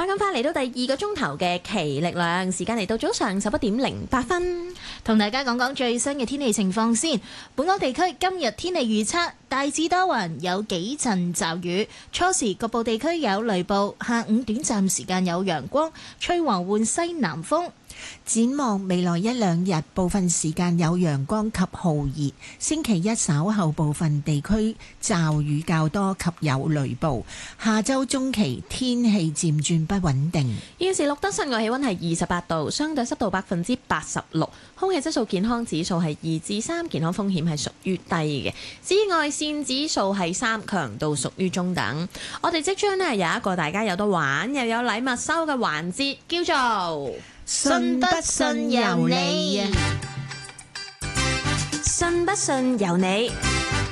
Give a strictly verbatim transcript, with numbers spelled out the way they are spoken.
快咁快嚟到第二個鐘頭嘅奇力量，時間嚟到早上十一點零八分， 同大家講講最新嘅天氣情況先。本港地區今日天氣預測大致多雲，有幾陣驟雨，初時局部地區有雷暴，下午短暫時間有陽光，吹和緩西南風。 展望未來一兩日，部分時間有陽光及酷熱。星期一稍後部分地區驟雨較多及有雷暴。下周中期天氣漸轉不穩定。 現時錄得室外氣溫係二十八度，相對濕度百分之八十六，空氣質素健康指數係二至三，健康風險係屬於低嘅。紫外線指數係三，強度屬於中等。我哋即將呢有一個大家有得玩又有禮物收嘅環節，叫做信不信由你， 信不信由你。